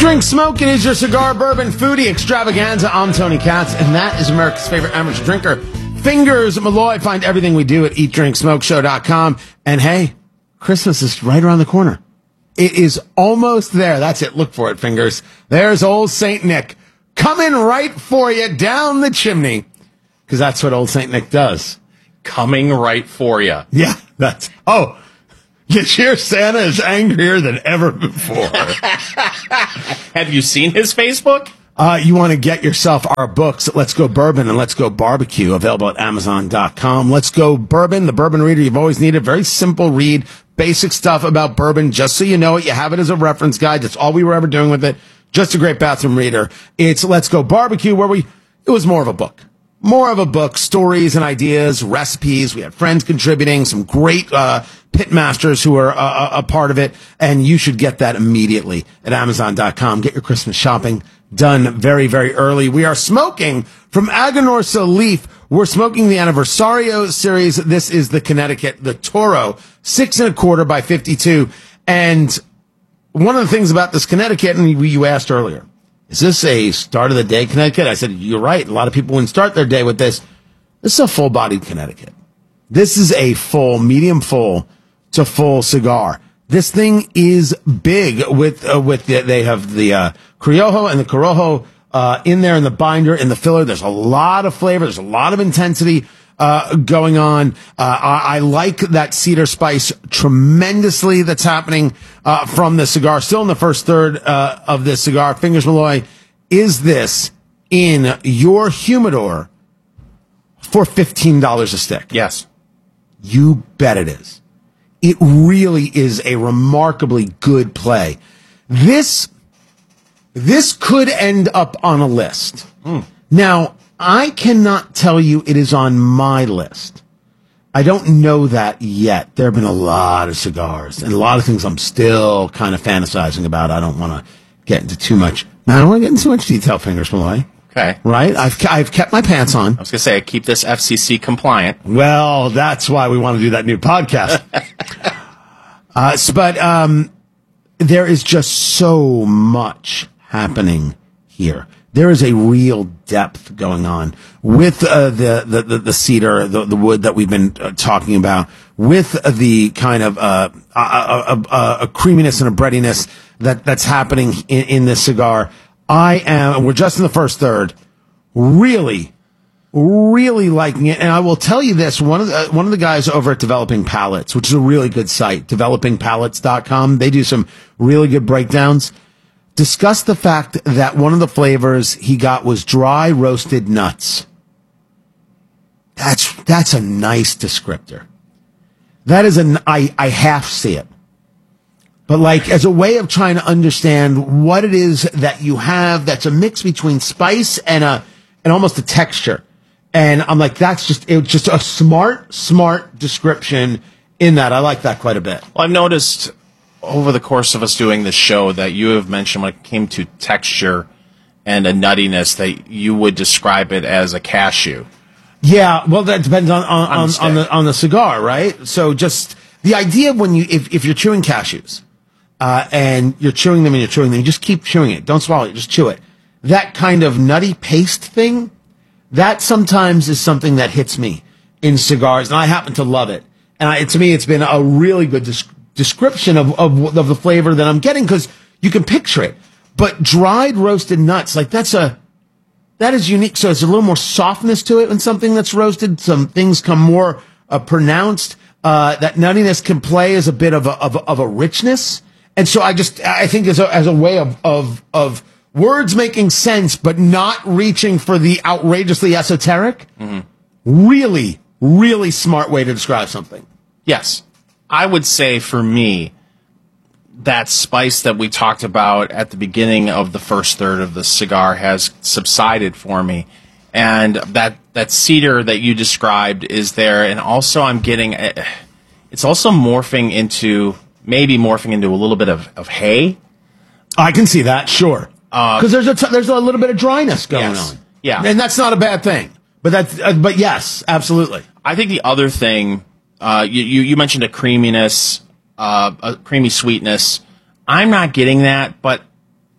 Drink Smoking is your cigar bourbon foodie extravaganza. I'm Tony Katz, and that is America's favorite amateur drinker, Fingers Malloy. Find everything we do at eatdrinksmokeshow.com. And hey, Christmas is right around the corner. It is almost there. That's it. Look for it, Fingers. There's old St. Nick coming right for you down the chimney, because that's what old St. Nick does. Coming right for you. Yeah, that's... Oh, this year Santa is angrier than ever before. Have you seen his Facebook? You want to get yourself our books, Let's Go Bourbon and Let's Go Barbecue, available at Amazon.com. Let's Go Bourbon, the bourbon reader you've always needed. Very simple read, basic stuff about bourbon, just so you know it. You have it as a reference guide. That's all we were ever doing with it. Just a great bathroom reader. It's Let's Go Barbecue, where it was more of a book. More of a book, stories and ideas, recipes. We had friends contributing, some great pit masters who are a part of it, and you should get that immediately at Amazon.com. Get your Christmas shopping done very, very early. We are smoking from Aganorsa Leaf. We're smoking the Anniversario series. This is the Connecticut, the Toro, 6 1/4 by 52. And one of the things about this Connecticut, and you asked earlier, is this a start of the day Connecticut? I said, you're right. A lot of people wouldn't start their day with this. This is a full-bodied Connecticut. This is a full, medium full to full cigar. This thing is big they have the Criollo and the Corojo in there in the binder, in the filler. There's a lot of flavor. There's a lot of intensity going on. I like that cedar spice tremendously that's happening from the cigar. Still in the first third of this cigar. Fingers Malloy, is this in your humidor for $15 a stick? Yes. You bet it is. It really is a remarkably good play. This could end up on a list. Now, I cannot tell you it is on my list. I don't know that yet. There have been a lot of cigars and a lot of things I'm still kind of fantasizing about. I don't want to get into too much. I don't want to get into too much detail, Fingers Malloy. Okay. Right? I've kept my pants on. I was going to say, I keep this FCC compliant. Well, that's why we want to do that new podcast. But there is just so much happening here. There is a real depth going on with the cedar, the wood that we've been talking about, with the kind of a creaminess and a breadiness that's happening in this cigar. We're just in the first third, really liking it. And I will tell you this, one of the guys over at Developing Palates, which is a really good site, developingpalates.com, they do some really good breakdowns, discussed the fact that one of the flavors he got was dry roasted nuts. That's a nice descriptor. That is I half see it. But like as a way of trying to understand what it is that you have that's a mix between spice and almost a texture. And I'm like, it's just a smart description in that. I like that quite a bit. Well, I've noticed over the course of us doing this show that you have mentioned when it came to texture and a nuttiness that you would describe it as a cashew. Yeah, well, that depends on the cigar, right? So just the idea when if you're chewing cashews, and you're chewing them, you just keep chewing it. Don't swallow it, just chew it. That kind of nutty paste thing, that sometimes is something that hits me in cigars, and I happen to love it. And to me, it's been a really good description of the flavor that I'm getting, because you can picture it. But dried roasted nuts, like that is unique. So it's a little more softness to it when something that's roasted. Some things come more pronounced. That nuttiness can play as a bit of a richness. And so I think as a way of words making sense, but not reaching for the outrageously esoteric. Mm-hmm. Really, really smart way to describe something. Yes. I would say for me, that spice that we talked about at the beginning of the first third of the cigar has subsided for me. And that cedar that you described is there. And also I'm getting, it's also morphing into a little bit of hay. I can see that, sure. Because there's a little bit of dryness going on. Yeah. And that's not a bad thing. But yes, absolutely. I think the other thing, you mentioned a creaminess, a creamy sweetness. I'm not getting that, but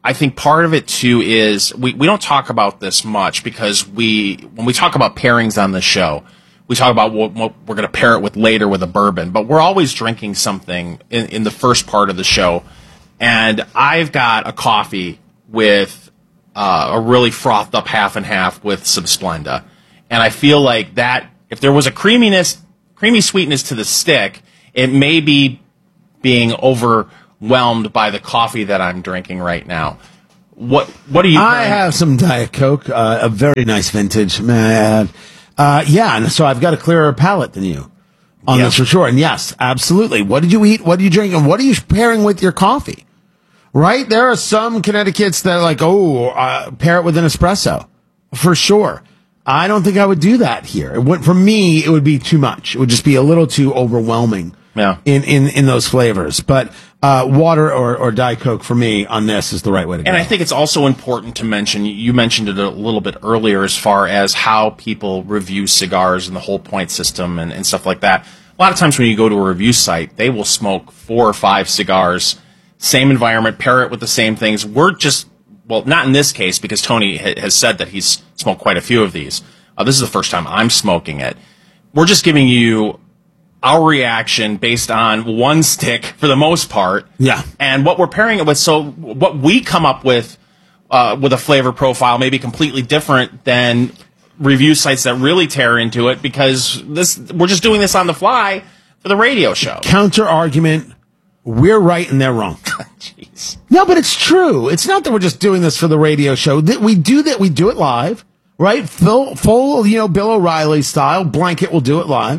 I think part of it too is we don't talk about this much because when we talk about pairings on the show, we talk about what we're going to pair it with later with a bourbon, but we're always drinking something in the first part of the show. And I've got a coffee with a really frothed up half and half with some Splenda. And I feel like that if there was a creamy sweetness to the stick, it may be being overwhelmed by the coffee that I'm drinking right now. What are you? I have some Diet Coke, a very nice vintage, may I add. And so I've got a clearer palate than you on this for sure. And yes, absolutely. What did you eat? What did you drink? And what are you pairing with your coffee? Right? There are some Connecticut's that are like, pair it with an espresso. For sure. I don't think I would do that here. For me, it would be too much. It would just be a little too overwhelming in those flavors. But water or Diet Coke for me on this is the right way to go. And I think it's also important to mention, you mentioned it a little bit earlier as far as how people review cigars and the whole point system and stuff like that. A lot of times when you go to a review site, they will smoke 4 or 5 cigars, same environment, pair it with the same things. We're just, well, not in this case because Tony has said that he's smoked quite a few of these. This is the first time I'm smoking it. We're just giving you our reaction based on one stick for the most part. Yeah. And what we're pairing it with. So what we come up with a flavor profile may be completely different than review sites that really tear into it because we're just doing this on the fly for the radio show. Counter argument. We're right and they're wrong. Jeez. No, but it's true. It's not that we're just doing this for the radio show. We do it live, right? Full, Bill O'Reilly style. Blanket will do it live.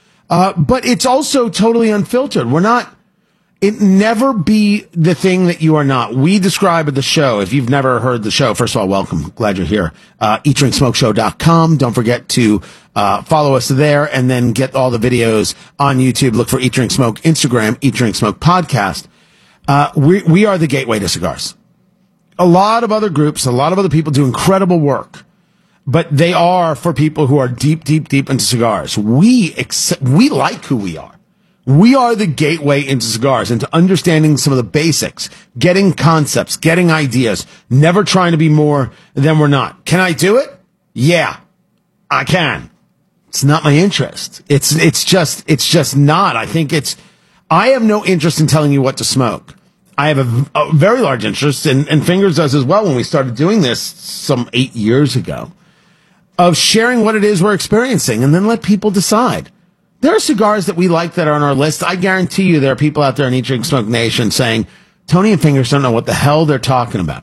But it's also totally unfiltered. It never be the thing that you are not. We describe the show. If you've never heard the show, first of all, welcome. Glad you're here. EatDrinkSmokeShow.com. Don't forget to follow us there and then get all the videos on YouTube. Look for Eat, Drink, Smoke, Instagram, Eat, Drink, Smoke podcast. We are the gateway to cigars. A lot of other groups, a lot of other people do incredible work. But they are for people who are deep, deep, deep into cigars. We like who we are. We are the gateway into cigars, into understanding some of the basics, getting concepts, getting ideas, never trying to be more than we're not. Can I do it? Yeah, I can. It's not my interest. It's just not. I have no interest in telling you what to smoke. I have a very large interest, and Fingers does as well when we started doing this some 8 years ago, of sharing what it is we're experiencing and then let people decide. There are cigars that we like that are on our list. I guarantee you there are people out there in Eat, Drink, Smoke Nation saying, Tony and Fingers don't know what the hell they're talking about.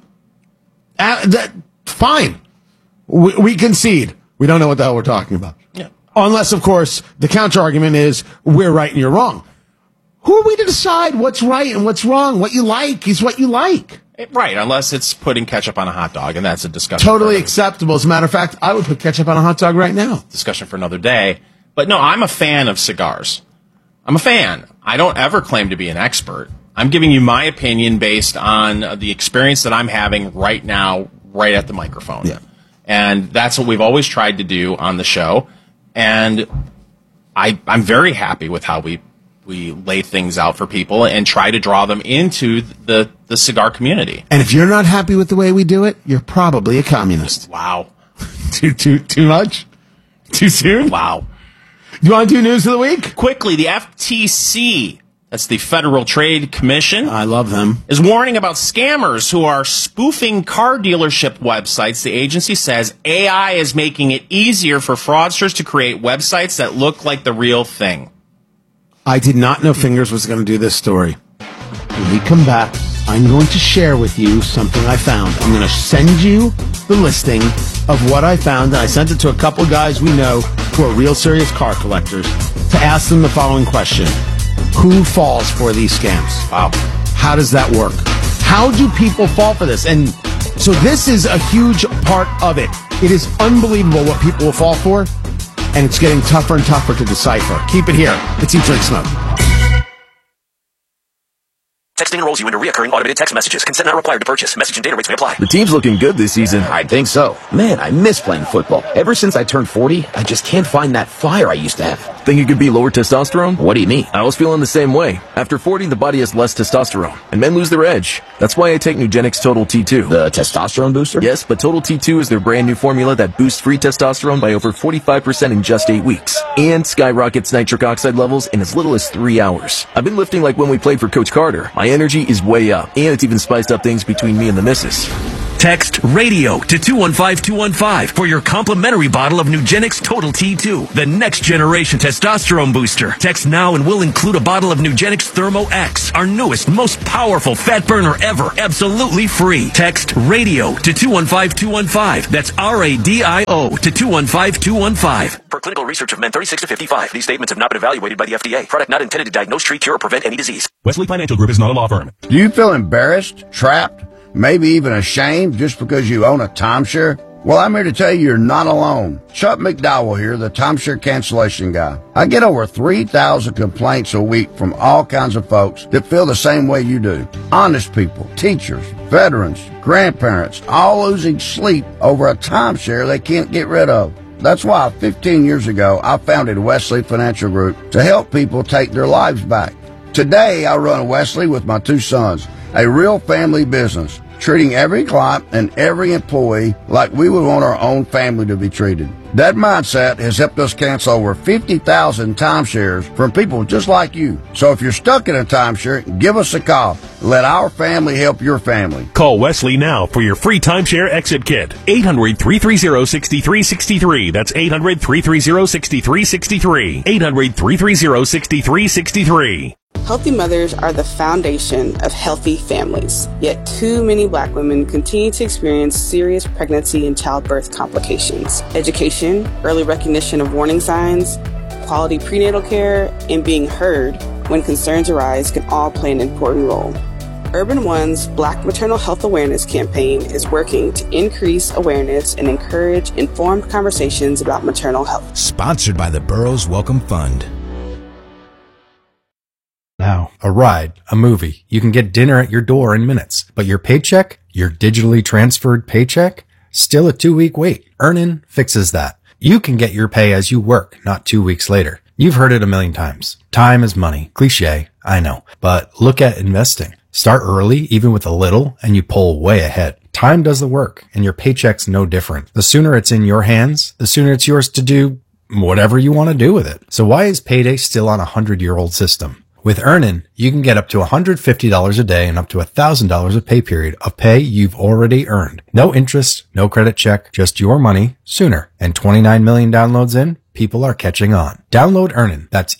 Fine. We concede. We don't know what the hell we're talking about. Yeah. Unless, of course, the counter argument is we're right and you're wrong. Who are we to decide what's right and what's wrong? What you like is what you like. Right, unless it's putting ketchup on a hot dog, and that's a discussion. Totally acceptable. As a matter of fact, I would put ketchup on a hot dog right now. Discussion for another day. But no, I'm a fan of cigars. I'm a fan. I don't ever claim to be an expert. I'm giving you my opinion based on the experience that I'm having right now, right at the microphone. Yeah. And that's what we've always tried to do on the show. And I'm very happy with how we lay things out for people and try to draw them into the cigar community. And if you're not happy with the way we do it, you're probably a communist. Wow. Too much? Too soon? Wow. You want to do news of the week? Quickly, the FTC, that's the Federal Trade Commission. I love them. Is warning about scammers who are spoofing car dealership websites. The agency says AI is making it easier for fraudsters to create websites that look like the real thing. I did not know Fingers was going to do this story. When we come back, I'm going to share with you something I found. I'm going to send you the listing of what I found, and I sent it to a couple of guys we know who are real serious car collectors to ask them the following question. Who falls for these scams? Wow. How does that work? How do people fall for this? And so this is a huge part of it. It is unbelievable what people will fall for, and it's getting tougher and tougher to decipher. Keep it here. It's Eat, Drink, Smoke. Texting enrolls you into recurring automated text messages. Consent not required to purchase. Message and data rates may apply. The team's looking good this season. I think so. Man, I miss playing football. Ever since I turned 40, I just can't find that fire I used to have. Think it could be lower testosterone? What do you mean? I was feeling the same way. After 40, the body has less testosterone, and men lose their edge. That's why I take Nugenix Total T2. The testosterone booster? Yes, but Total T2 is their brand new formula that boosts free testosterone by over 45% in just 8 weeks, and skyrockets nitric oxide levels in as little as 3 hours. I've been lifting like when we played for Coach Carter. My energy is way up, and it's even spiced up things between me and the missus. Text RADIO to 215-215 for your complimentary bottle of Nugenix Total T2, the next generation testosterone booster. Text now and we'll include a bottle of Nugenix Thermo X, our newest, most powerful fat burner ever, absolutely free. Text RADIO to 215-215. That's RADIO to 215-215. For clinical research of men 36 to 55, these statements have not been evaluated by the FDA. Product not intended to diagnose, treat, cure, or prevent any disease. Wesley Financial Group is not a law firm. Do you feel embarrassed, trapped, maybe even ashamed just because you own a timeshare? Well, I'm here to tell you you're not alone. Chuck McDowell here, the timeshare cancellation guy. I get over 3,000 complaints a week from all kinds of folks that feel the same way you do. Honest people, teachers, veterans, grandparents, all losing sleep over a timeshare they can't get rid of. That's why 15 years ago, I founded Wesley Financial Group to help people take their lives back. Today, I run Wesley with my 2 sons, a real family business, treating every client and every employee like we would want our own family to be treated. That mindset has helped us cancel over 50,000 timeshares from people just like you. So if you're stuck in a timeshare, give us a call. Let our family help your family. Call Wesley now for your free timeshare exit kit. 800-330-6363. That's 800-330-6363. 800-330-6363. Healthy mothers are the foundation of healthy families, yet too many Black women continue to experience serious pregnancy and childbirth complications. Education, early recognition of warning signs, quality prenatal care, and being heard when concerns arise can all play an important role. Urban One's Black Maternal Health Awareness campaign is working to increase awareness and encourage informed conversations about maternal health. Sponsored by the Burroughs Welcome Fund. Now, a ride, a movie, you can get dinner at your door in minutes, but your paycheck, your digitally transferred paycheck, still a 2-week wait. Earnin fixes that. You can get your pay as you work, not 2 weeks later. You've heard it a million times. Time is money. Cliché, I know. But look at investing. Start early, even with a little, and you pull way ahead. Time does the work, and your paycheck's no different. The sooner it's in your hands, the sooner it's yours to do whatever you want to do with it. So why is payday still on a 100-year-old system? With Earnin, you can get up to $150 a day and up to $1,000 a pay period of pay you've already earned. No interest, no credit check, just your money sooner. And 29 million downloads in, people are catching on. Download Earnin. That's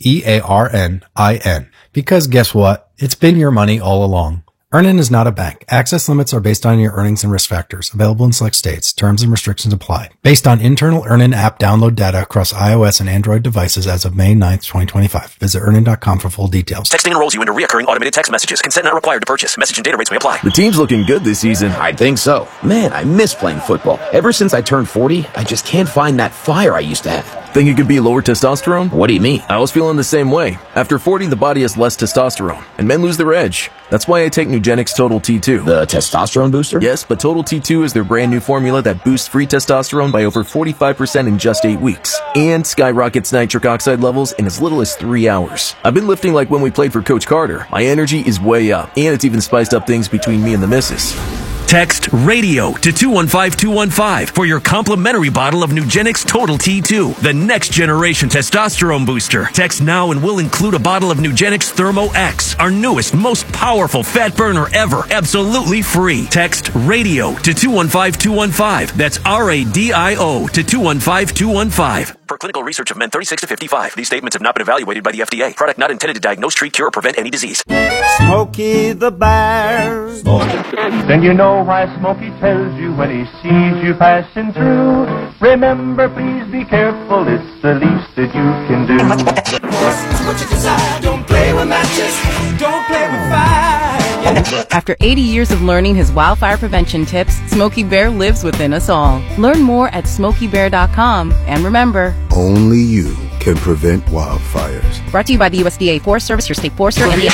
EARNIN. Because guess what? It's been your money all along. Earnin is not a bank. Access limits are based on your earnings and risk factors. Available in select states. Terms and restrictions apply. Based on internal Earnin app download data across iOS and Android devices as of May 9th, 2025. Visit Earnin.com for full details. Texting enrolls you into recurring automated text messages. Consent not required to purchase. Message and data rates may apply. The team's looking good this season. I think so. Man, I miss playing football. Ever since I turned 40, I just can't find that fire I used to have. Think it could be lower testosterone? What do you mean? I was feeling the same way. After 40, the body has less testosterone, and men lose their edge. That's why I take Nugenix Total T2. The testosterone booster? Yes, but Total T2 is their brand new formula that boosts free testosterone by over 45% in just 8 weeks, and skyrockets nitric oxide levels in as little as 3 hours. I've been lifting like when we played for Coach Carter. My energy is way up, and it's even spiced up things between me and the missus. Text RADIO to 215-215 for your complimentary bottle of Nugenix Total T2, the next generation testosterone booster. Text now and we'll include a bottle of Nugenix Thermo X, our newest, most powerful fat burner ever, absolutely free. Text RADIO to 215-215. That's RADIO to 215-215. For clinical research of men 36 to 55, these statements have not been evaluated by the FDA. Product not intended to diagnose, treat, cure, or prevent any disease. Smokey the Bear. Then you know why Smokey tells you when he sees you passing through. Remember, please be careful, it's the least that you can do. What you desire, don't play with matches, don't play with fire. After 80 years of learning his wildfire prevention tips, Smokey Bear lives within us all. Learn more at SmokeyBear.com. And remember, only you can prevent wildfires. Brought to you by the USDA Forest Service, your state forester, and the...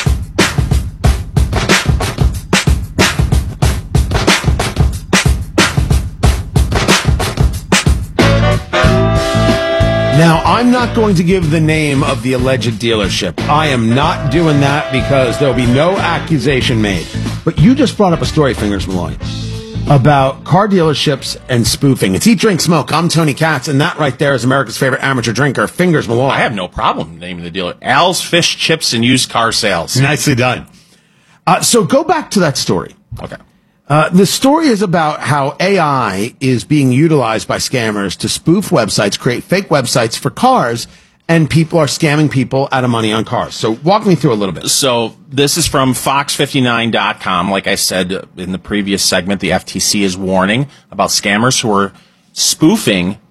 Now, I I'm not going to give the name of the alleged dealership. I am not doing that because there'll be no accusation made. But you just brought up a story, Fingers Malloy, about car dealerships and spoofing. It's Eat, Drink, Smoke. I'm Tony Katz, and that right there is America's favorite amateur drinker, Fingers Malloy. I have no problem naming the dealer. Al's Fish, Chips, and Used Car Sales. Nicely done. So go back to that story. Okay. The story is about how AI is being utilized by scammers to spoof websites, create fake websites for cars, and people are scamming people out of money on cars. So walk me through a little bit. So this is from Fox59.com. Like I said in the previous segment, the FTC is warning about scammers who are spoofing